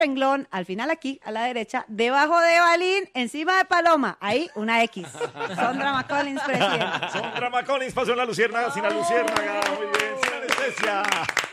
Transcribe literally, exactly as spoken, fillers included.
renglón, al final aquí, a la derecha, debajo de Balín, encima de Paloma, ahí una X. Sondra McCollins, presidenta. Sondra McCollins pasó en la luciérnaga, sin la luciérnaga, muy bien, sin anestesia.